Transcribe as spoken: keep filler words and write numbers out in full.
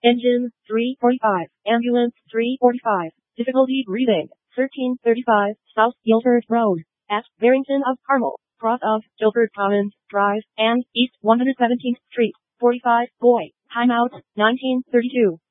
Engine, three forty-five. Ambulance, three forty-five. Difficulty breathing, thirteen thirty-five. South Guilford Road, at Barrington of Carmel, cross of Guilford Commons Drive, and East one hundred seventeenth Street, forty-five. Boy, timeout, nineteen thirty-two.